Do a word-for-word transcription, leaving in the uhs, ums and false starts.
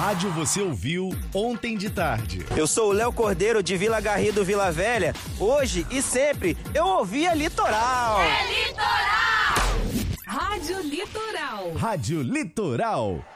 rádio você ouviu ontem de tarde? Eu sou o Léo Cordeiro de Vila Garrido, Vila Velha. Hoje e sempre eu ouvia Litoral. É Litoral! Rádio Litoral. Rádio Litoral.